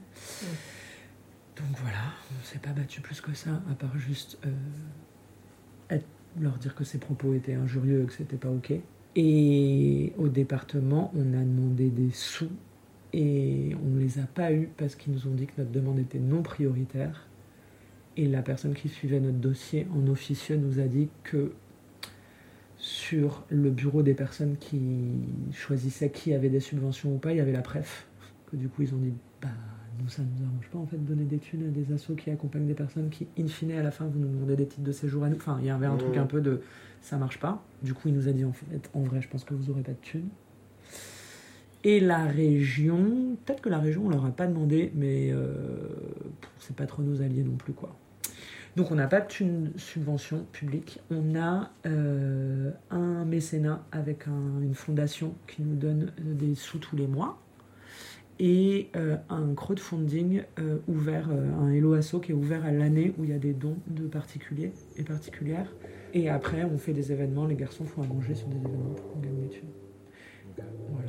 Donc voilà, on s'est pas battu plus que ça, à part juste être leur dire que ces propos étaient injurieux et que c'était pas ok. Et au département, on a demandé des sous et on ne les a pas eus parce qu'ils nous ont dit que notre demande était non prioritaire. Et la personne qui suivait notre dossier en officieux nous a dit que sur le bureau des personnes qui choisissaient qui avait des subventions ou pas, il y avait la préf. Que du coup, ils ont dit, nous, ça ne nous arrange pas en fait de donner des thunes à des assos qui accompagnent des personnes qui, in fine, à la fin, vous nous demandez des titres de séjour à nous. Enfin, il y avait un truc un peu de ça marche pas. Du coup, il nous a dit, en fait, en vrai, je pense que vous n'aurez pas de thunes. Et la région, peut-être que la région, on leur a pas demandé, mais c'est pas trop nos alliés non plus, quoi. Donc on n'a pas de subvention publique, on a un mécénat avec une fondation qui nous donne des sous tous les mois et un crowdfunding ouvert, un Hello Asso qui est ouvert à l'année où il y a des dons de particuliers et particulières. Et après on fait des événements, les garçons font à manger sur des événements pour qu'on gagne des thunes. Voilà.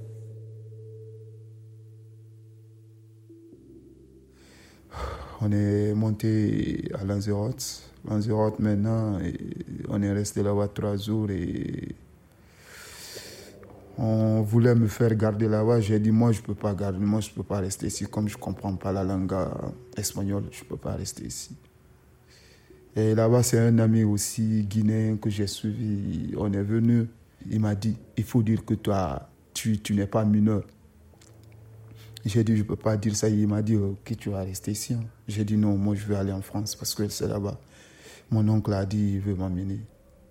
On est monté à Lanzarote. Lanzarote maintenant, on est resté là-bas 3 jours et on voulait me faire garder là-bas. J'ai dit, moi je peux pas garder, moi je peux pas rester ici. Comme je comprends pas la langue espagnole, je peux pas rester ici. Et là-bas, c'est un ami aussi guinéen que j'ai suivi. On est venu, il m'a dit, il faut dire que toi, tu n'es pas mineur. J'ai dit, je ne peux pas dire ça. Il m'a dit, ok, tu vas rester ici. J'ai dit, non, moi, je vais aller en France parce que c'est là-bas. Mon oncle a dit, il veut m'emmener.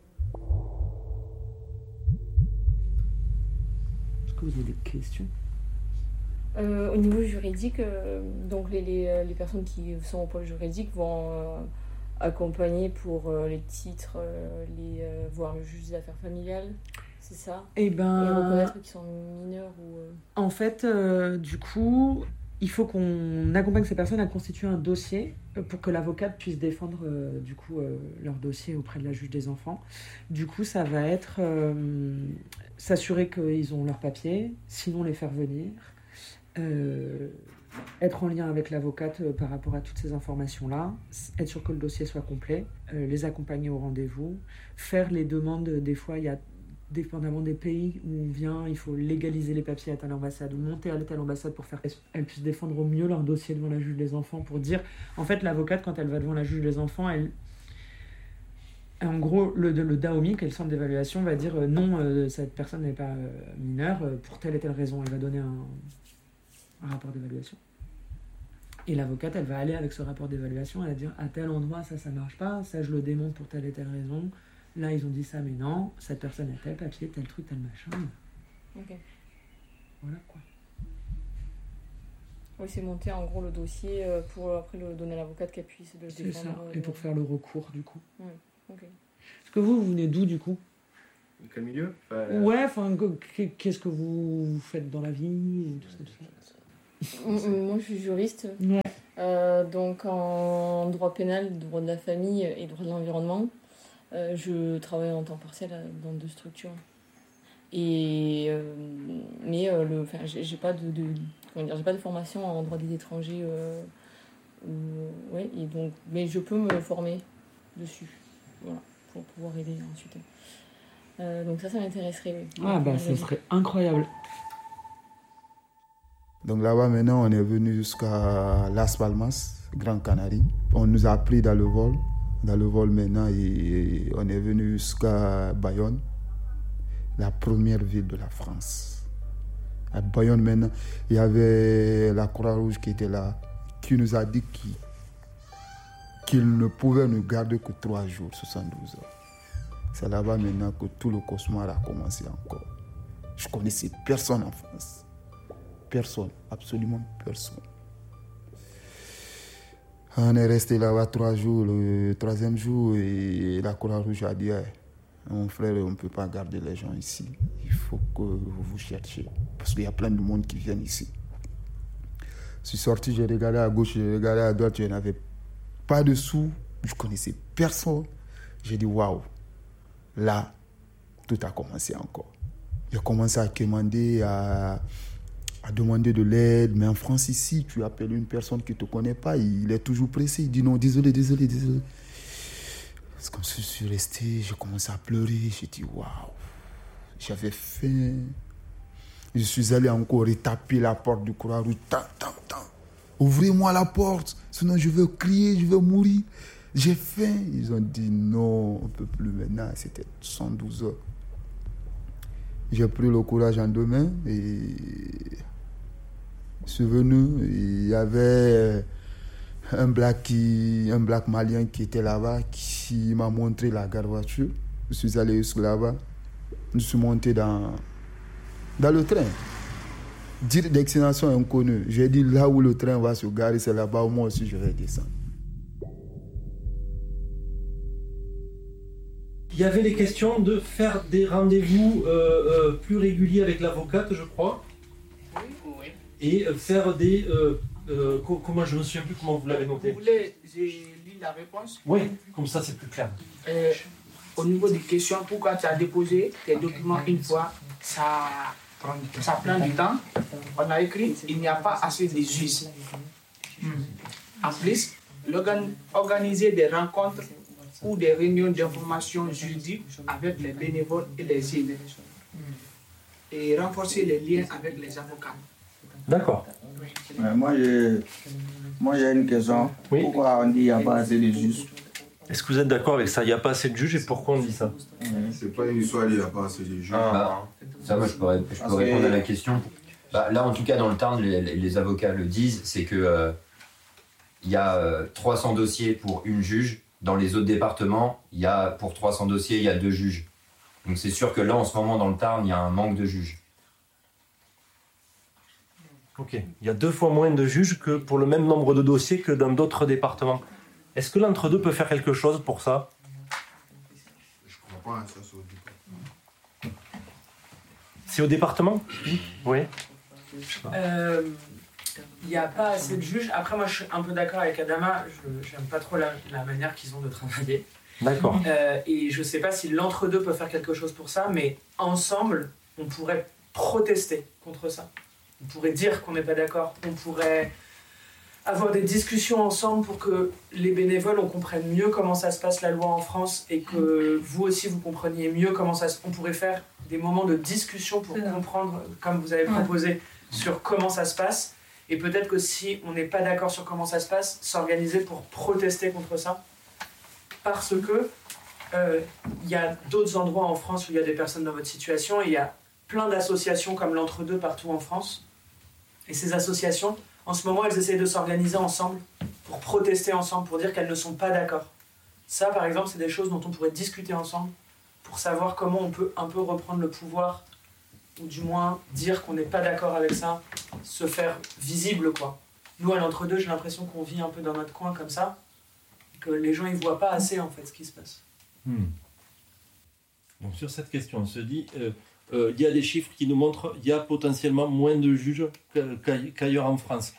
Est-ce que vous avez des questions ? Au niveau juridique, donc les personnes qui sont au pôle juridique vont accompagner pour les titres, voir le juge des affaires familiales. C'est ça. Et reconnaître qu'ils sont mineurs ou... En fait, du coup, il faut qu'on accompagne ces personnes à constituer un dossier pour que l'avocate puisse défendre leur dossier auprès de la juge des enfants. Du coup, ça va être s'assurer qu'ils ont leurs papiers, sinon les faire venir, être en lien avec l'avocate par rapport à toutes ces informations-là, être sûr que le dossier soit complet, les accompagner au rendez-vous, faire les demandes. Des fois, il y a dépendamment des pays où on vient, il faut légaliser les papiers à telle ambassade ou monter à telle ambassade pour faire qu'elles puissent défendre au mieux leur dossier devant la juge des enfants pour dire... En fait, l'avocate, quand elle va devant la juge des enfants, en gros, le DAOMI, qui est le centre d'évaluation, va dire non, cette personne n'est pas mineure pour telle et telle raison. Elle va donner un rapport d'évaluation. Et l'avocate, elle va aller avec ce rapport d'évaluation, elle va dire à tel endroit, ça marche pas, ça je le démonte pour telle et telle raison. Là, ils ont dit ça, mais non, cette personne a tel papier, tel truc, tel machin. Ok. Voilà, quoi. Oui, c'est monter en gros le dossier pour après le donner à l'avocate qu'elle puisse le défendre. C'est ça, et pour faire le recours, du coup. Ok. Est-ce que vous venez d'où, du coup ? De quel milieu ? Ouais, enfin, qu'est-ce que vous faites dans la vie et tout ça. Moi, je suis juriste. Ouais. Donc, en droit pénal, droit de la famille et droit de l'environnement. Je travaille en temps partiel dans 2 structures. Et j'ai pas j'ai pas de formation en droit des étrangers. Et donc, mais je peux me former dessus, voilà, pour pouvoir aider ensuite. Donc ça m'intéresserait. Oui. Ça serait incroyable. Donc là-bas, maintenant, on est venu jusqu'à Las Palmas, Gran Canaria. On nous a pris dans le vol. Dans le vol maintenant, et on est venu jusqu'à Bayonne, la première ville de la France. À Bayonne maintenant, il y avait la Croix-Rouge qui était là, qui nous a dit qu'il ne pouvait nous garder que 3 jours, 72 heures. C'est là-bas maintenant que tout le cauchemar a commencé encore. Je connaissais personne en France. Personne, absolument personne. On est resté là-bas 3 jours, le 3e jour, et la Croix-Rouge a dit mon frère, on ne peut pas garder les gens ici. Il faut que vous cherchiez. Parce qu'il y a plein de monde qui viennent ici. Je suis sorti, j'ai regardé à gauche, j'ai regardé à droite, je n'avais pas de sous, je ne connaissais personne. J'ai dit waouh, là, tout a commencé encore. J'ai commencé à demander, à demander de l'aide, mais en France ici, tu appelles une personne qui ne te connaît pas, il est toujours pressé, il dit non, désolé. C'est comme si je suis resté, j'ai commencé à pleurer. J'ai dit waouh, j'avais faim. Je suis allé encore retaper la porte du Croix-Rouge. Ouvrez-moi la porte, sinon je veux crier, je veux mourir. J'ai faim. Ils ont dit non, on ne peut plus maintenant. C'était 112 heures. J'ai pris le courage en deux mains et je suis venu. Il y avait un black malien qui était là-bas, qui m'a montré la gare voiture. Je suis allé jusque là-bas. Je suis monté dans le train. Dire destination inconnue. J'ai dit là où le train va se garer, c'est là-bas où moi aussi je vais descendre. Il y avait les questions de faire des rendez-vous plus réguliers avec l'avocate, je crois. Oui. Et faire des... comment, je ne me souviens plus comment vous l'avez noté. Vous voulez, j'ai lu la réponse. Oui, comme ça c'est plus clair. Au niveau des questions, pourquoi tu as déposé tes documents une fois, ça prend du temps. On a écrit, il n'y a pas assez de juges. En plus, organiser des rencontres ou des réunions d'information juridique avec les bénévoles et les aidés. Et renforcer les liens avec les avocats. D'accord. Moi, j'ai une question. Oui. Pourquoi on dit qu'il n'y a pas assez de juges? Est-ce que vous êtes d'accord avec ça? Il n'y a pas assez de juges et pourquoi on dit ça? C'est pas une histoire, il n'y a pas assez de juges. Ça, moi, je peux répondre à la question. Là, en tout cas, dans le Tarn, les avocats le disent, c'est que il y a 300 dossiers pour une juge. Dans les autres départements, pour 300 dossiers, il y a 2 juges. Donc c'est sûr que là, en ce moment, dans le Tarn, il y a un manque de juges. Ok. Il y a 2 fois moins de juges que pour le même nombre de dossiers que dans d'autres départements. Est-ce que l'entre-deux peut faire quelque chose pour ça? Je ne crois pas, ça c'est au département. C'est au département? Oui. Il n'y a pas assez de juges. Après, moi, je suis un peu d'accord avec Adama. Je n'aime pas trop la manière qu'ils ont de travailler. D'accord. Et je ne sais pas si l'entre-deux peut faire quelque chose pour ça, mais ensemble, on pourrait protester contre ça. On pourrait dire qu'on n'est pas d'accord. On pourrait avoir des discussions ensemble pour que les bénévoles, on comprenne mieux comment ça se passe la loi en France et que vous aussi, vous compreniez mieux comment ça se passe. On pourrait faire des moments de discussion pour comprendre, comme vous avez proposé, sur comment ça se passe. Et peut-être que si on n'est pas d'accord sur comment ça se passe, s'organiser pour protester contre ça. Parce que y a d'autres endroits en France où il y a des personnes dans votre situation et il y a plein d'associations comme l'Entre-deux partout en France. Et ces associations, en ce moment, elles essayent de s'organiser ensemble pour protester ensemble, pour dire qu'elles ne sont pas d'accord. Ça, par exemple, c'est des choses dont on pourrait discuter ensemble pour savoir comment on peut un peu reprendre le pouvoir ou du moins dire qu'on n'est pas d'accord avec ça, se faire visible, quoi. Nous, à l'Entre-deux, j'ai l'impression qu'on vit un peu dans notre coin comme ça, que les gens, ils voient pas assez, en fait, ce qui se passe. Donc, sur cette question, on se dit, il y a des chiffres qui nous montrent qu'il y a potentiellement moins de juges qu'ailleurs en France.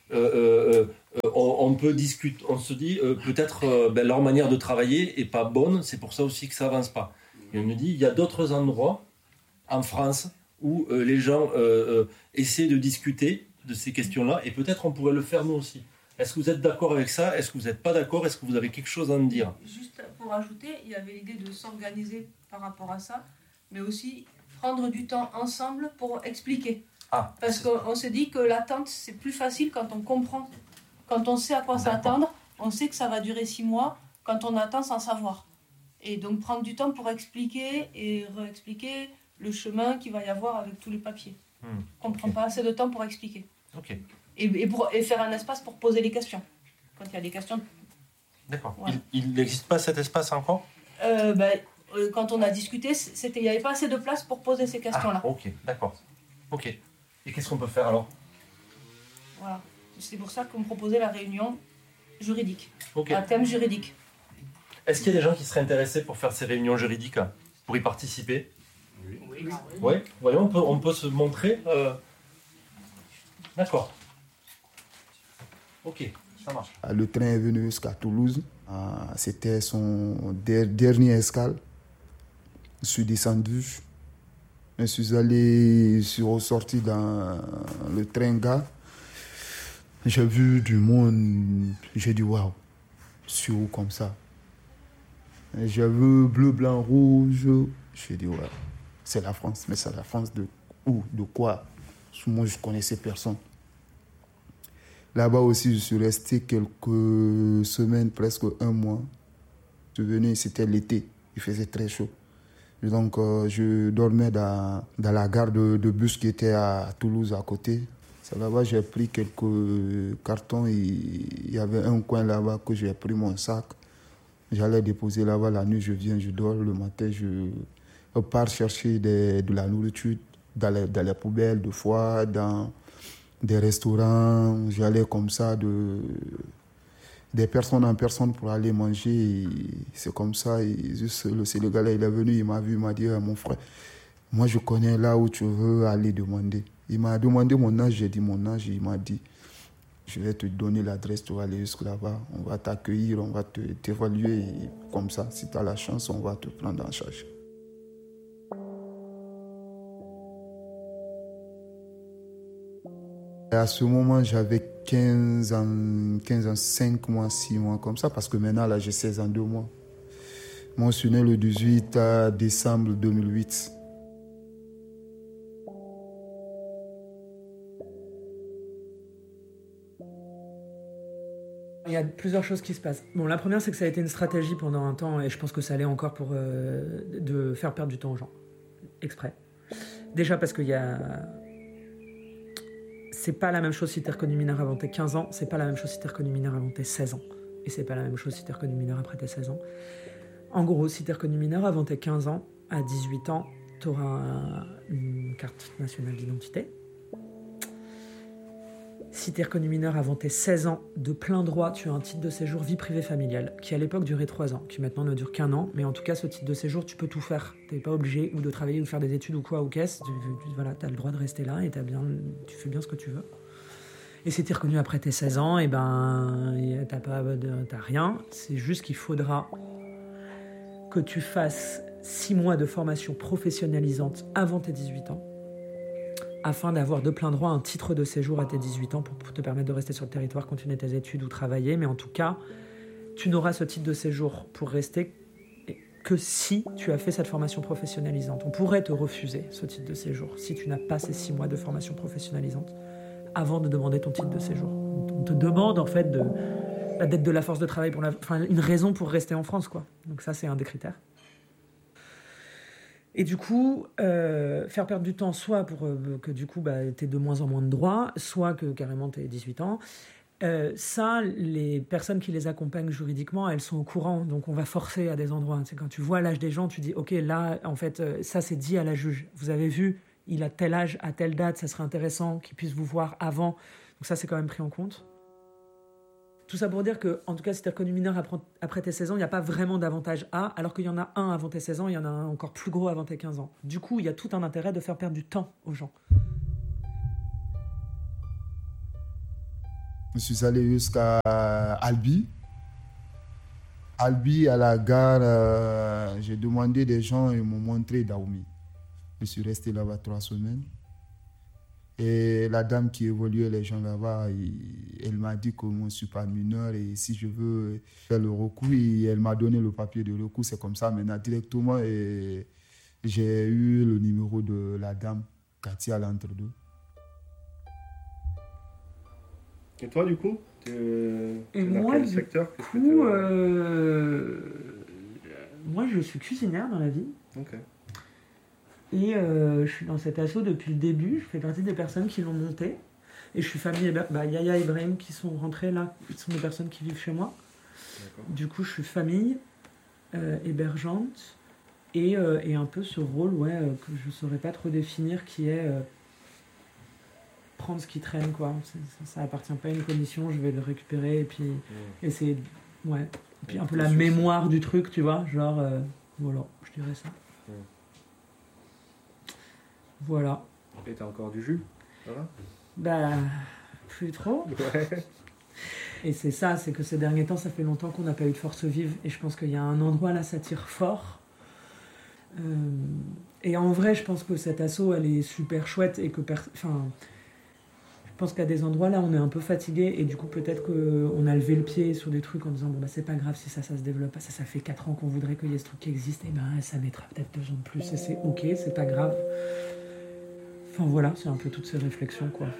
On peut discuter, on se dit, peut-être leur manière de travailler est pas bonne, c'est pour ça aussi que ça avance pas. Et on me dit, il y a d'autres endroits en France où les gens essaient de discuter de ces questions-là, et peut-être on pourrait le faire nous aussi. Est-ce que vous êtes d'accord avec ça? Est-ce que vous n'êtes pas d'accord? Est-ce que vous avez quelque chose à me dire? Juste pour ajouter, il y avait l'idée de s'organiser par rapport à ça, mais aussi prendre du temps ensemble pour expliquer. Parce qu'on se dit que l'attente, c'est plus facile quand on comprend. Quand on sait à quoi s'attendre, on sait que ça va durer 6 mois, quand on attend sans savoir. Et donc prendre du temps pour expliquer et réexpliquer le chemin qu'il va y avoir avec tous les papiers. On ne prend pas assez de temps pour expliquer. Et faire un espace pour poser les questions. Quand il y a des questions. D'accord. Voilà. Il n'existe pas cet espace encore? Quand on a discuté, il n'y avait pas assez de place pour poser ces questions-là. Ok, d'accord. Ok. Et qu'est-ce qu'on peut faire alors? Voilà. C'est pour ça qu'on proposait la réunion juridique. Ok. Un thème juridique. Est-ce qu'il y a des gens qui seraient intéressés pour faire ces réunions juridiques, pour y participer? Oui. Oui. Voyons, on peut se montrer. D'accord. Ok, ça marche. Le train est venu jusqu'à Toulouse. C'était son dernier escale. Je suis descendu. Je suis ressorti dans le train gare. J'ai vu du monde. J'ai dit waouh, je suis où comme ça? Je veux bleu, blanc, rouge. J'ai dit, ouais, c'est la France. Mais c'est la France de où? De quoi? Moi, je ne connaissais personne. Là-bas aussi, je suis resté quelques semaines, presque un mois. Je suis venu, c'était l'été. Il faisait très chaud. Et donc, je dormais dans la gare de bus qui était à Toulouse, à côté. C'est là-bas j'ai pris quelques cartons. Il y avait un coin là-bas que j'ai pris mon sac. J'allais déposer là-bas la nuit, je viens, je dors. Le matin, je pars chercher de la nourriture dans les poubelles, de fois, dans des restaurants. J'allais comme ça des personnes en personne pour aller manger. Et c'est comme ça. Et juste le Sénégalais, il est venu, il m'a vu, il m'a dit, mon frère, moi je connais là où tu veux aller demander. Il m'a demandé mon âge, j'ai dit mon âge, il m'a dit, je vais te donner l'adresse, tu vas aller jusque là-bas, on va t'accueillir, on va t'évaluer, et comme ça, si tu as la chance, on va te prendre en charge. Et à ce moment, j'avais 15 ans, 5 mois, 6 mois, comme ça, parce que maintenant, là, j'ai 16 ans, 2 mois. Moi, je suis né le 18 décembre 2008. Il y a plusieurs choses qui se passent. Bon, la première, c'est que ça a été une stratégie pendant un temps, et je pense que ça allait encore pour de faire perdre du temps aux gens, exprès. Déjà parce qu'il y a... C'est pas la même chose si t'es reconnu mineur avant tes 15 ans, c'est pas la même chose si t'es reconnu mineur avant tes 16 ans. Et c'est pas la même chose si t'es reconnu mineur après tes 16 ans. En gros, si t'es reconnu mineur avant tes 15 ans, à 18 ans, t'auras une carte nationale d'identité. Si t'es reconnu mineur avant tes 16 ans, de plein droit, tu as un titre de séjour vie privée familiale, qui à l'époque durait 3 ans, qui maintenant ne dure qu'1 an, mais en tout cas, ce titre de séjour, tu peux tout faire. T'es pas obligé ou de travailler ou de faire des études ou quoi, ou qu'est-ce. Voilà, t'as le droit de rester là et tu fais bien ce que tu veux. Et si t'es reconnu après tes 16 ans, et ben, t'as rien. C'est juste qu'il faudra que tu fasses 6 mois de formation professionnalisante avant tes 18 ans, afin d'avoir de plein droit un titre de séjour à tes 18 ans pour te permettre de rester sur le territoire, continuer tes études ou travailler. Mais en tout cas, tu n'auras ce titre de séjour pour rester que si tu as fait cette formation professionnalisante. On pourrait te refuser ce titre de séjour si tu n'as pas ces 6 mois de formation professionnalisante avant de demander ton titre de séjour. On te demande en fait d'être de la force de travail, une raison pour rester en France, quoi. Donc ça, c'est un des critères. Et du coup, faire perdre du temps, soit pour que du coup, tu aies de moins en moins de droits, soit que carrément tu aies 18 ans. Ça, les personnes qui les accompagnent juridiquement, elles sont au courant. Donc on va forcer à des endroits. C'est quand tu vois l'âge des gens, tu dis, OK, là, en fait, ça, c'est dit à la juge. Vous avez vu, il a tel âge, à telle date, ça serait intéressant qu'il puisse vous voir avant. Donc ça, c'est quand même pris en compte. Tout ça pour dire que, en tout cas, si tu es reconnu mineur après tes 16 ans, il n'y a pas vraiment d'avantage A, alors qu'il y en a un avant tes 16 ans, il y en a un encore plus gros avant tes 15 ans. Du coup, il y a tout un intérêt de faire perdre du temps aux gens. Je suis allé jusqu'à Albi. Albi, à la gare, j'ai demandé des gens, ils m'ont montré Dahomey. Je suis resté là-bas 3 semaines. Et la dame qui évoluait les gens là-bas, elle m'a dit que moi je ne suis pas mineur et si je veux faire le recours, elle m'a donné le papier de recours. C'est comme ça maintenant directement. Et j'ai eu le numéro de la dame, Katia, l'entre-deux. Et toi, du coup, dans quel secteur? Moi, je suis cuisinière dans la vie. Ok. Et je suis dans cet asso depuis le début. Je fais partie des personnes qui l'ont monté. Et je suis famille Yaya et Ibrahim qui sont rentrés là. Ils sont des personnes qui vivent chez moi. D'accord. Du coup, je suis famille hébergeante. Et un peu ce rôle que je ne saurais pas trop définir, qui est prendre ce qui traîne, quoi. Ça appartient pas à une commission, je vais le récupérer et puis essayer. Ouais. Et puis un peu la mémoire du truc, tu vois. Genre, voilà, je dirais ça. Voilà. Et t'as encore du jus, ça va? Bah, plus trop. Ouais. Et c'est ça, c'est que ces derniers temps, ça fait longtemps qu'on n'a pas eu de force vive. Et je pense qu'il y a un endroit là, ça tire fort. Et en vrai, je pense que cette asso, elle est super chouette et que pense qu'à des endroits là on est un peu fatigué et du coup peut-être qu'on a levé le pied sur des trucs en disant bon bah c'est pas grave si ça se développe, ça fait 4 ans qu'on voudrait qu'il y ait ce truc qui existe, et ben ça mettra peut-être 2 ans de plus et c'est ok, c'est pas grave. Enfin voilà, c'est un peu toutes ces réflexions quoi.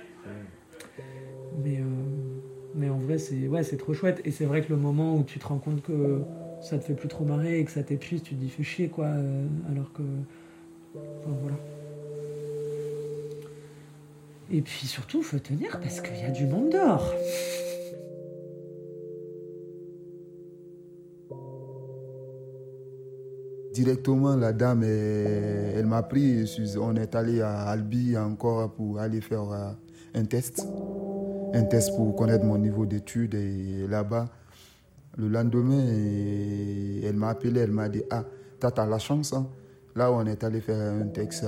Mais en vrai c'est trop chouette, et c'est vrai que le moment où tu te rends compte que ça te fait plus trop marrer et que ça t'épuise, tu te dis fais chier quoi, alors que enfin voilà. Et puis surtout, faut tenir parce qu'il y a du monde dehors. Directement, la dame, elle m'a pris. On est allé à Albi encore pour aller faire un test pour connaître mon niveau d'études. Et là-bas, le lendemain, elle m'a appelé, elle m'a dit « Ah, t'as la chance, hein. » Là, on est allé faire un test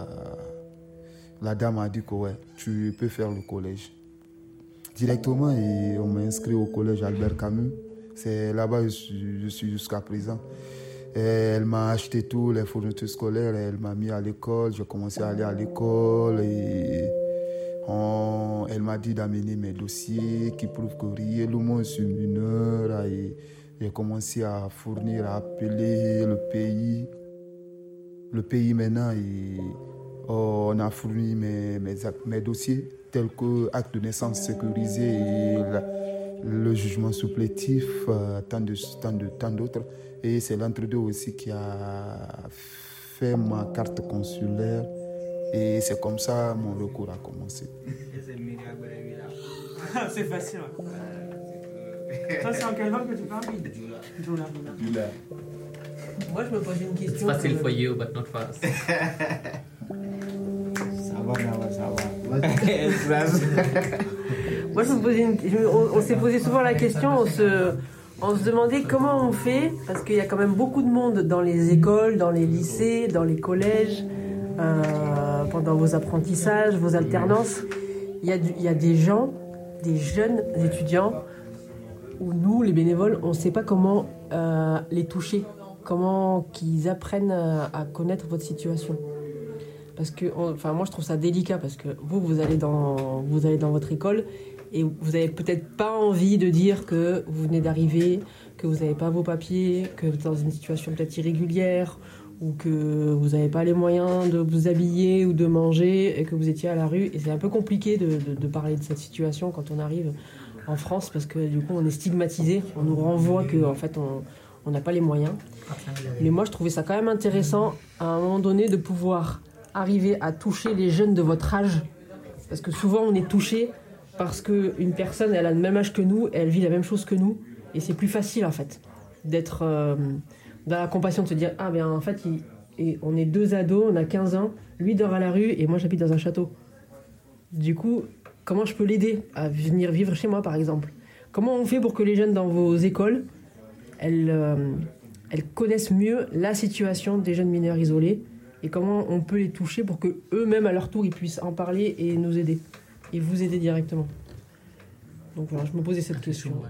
La dame a dit que ouais, tu peux faire le collège. Directement, et on m'a inscrit au collège Albert Camus. C'est là-bas que je suis jusqu'à présent. Et elle m'a acheté tous les fournitures scolaires, elle m'a mis à l'école, j'ai commencé à aller à l'école et elle m'a dit d'amener mes dossiers qui prouvent que réellement je suis mineur. Et j'ai commencé à fournir, à appeler le pays. Le pays maintenant, on a fourni mes dossiers tels que acte de naissance sécurisé et le jugement supplétif, tant d'autres. Et c'est l'entre-deux aussi qui a fait ma carte consulaire. Et c'est comme ça mon recours a commencé. C'est facile. Ça, c'est en quelle langue que tu parles? Djoula. Moi, je me pose une question. It's facile for you, but not for us. Moi, on s'est posé souvent la question, on se demandait comment on fait, parce qu'il y a quand même beaucoup de monde dans les écoles, dans les lycées, dans les collèges, pendant vos apprentissages, vos alternances. Il y a des gens, des jeunes étudiants, où nous, les bénévoles, on ne sait pas comment les toucher, comment qu'ils apprennent à connaître votre situation. Parce que, moi, je trouve ça délicat, parce que vous allez dans votre école et vous n'avez peut-être pas envie de dire que vous venez d'arriver, que vous n'avez pas vos papiers, que vous êtes dans une situation peut-être irrégulière, ou que vous n'avez pas les moyens de vous habiller ou de manger, et que vous étiez à la rue. Et c'est un peu compliqué de parler de cette situation quand on arrive en France, parce que du coup, on est stigmatisé, on nous renvoie qu'en fait, on n'a pas les moyens. Mais moi, je trouvais ça quand même intéressant, à un moment donné, de pouvoir arriver à toucher les jeunes de votre âge. Parce que souvent, on est touché parce qu'une personne, elle a le même âge que nous, et elle vit la même chose que nous. Et c'est plus facile, en fait, d'être dans la compassion, de se dire « Ah, ben en fait, on est 2 ados, on a 15 ans, lui dort à la rue, et moi, j'habite dans un château. » Du coup, comment je peux l'aider à venir vivre chez moi, par exemple? Comment on fait pour que les jeunes dans vos écoles, elles connaissent mieux la situation des jeunes mineurs isolés, et comment on peut les toucher pour qu'eux-mêmes, à leur tour, ils puissent en parler et nous aider, et vous aider directement. Donc voilà, je me posais cette question.